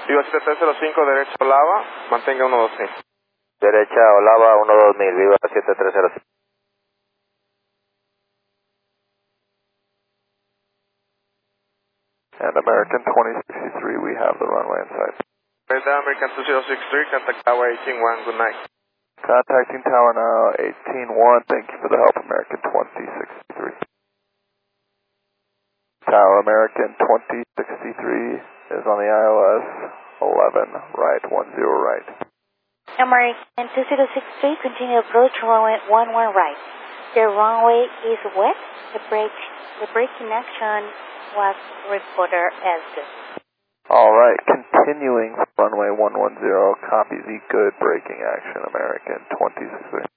Viva 7305, derecha Olava, mantenga 120. Derecha Olava 12000, viva 7305. And American 2063, we have the runway in sight. Delta American 2063, contact Tower 181, good night. Contacting tower now 181, thank you for the help, American 2063. Tower American 2063 is on the ILS 11, right, 10 right. American 2063, continue approach runway 11 right. The runway is wet. The braking action was recorded as good. Alright, continuing runway 110, copy the good braking action, American 2063.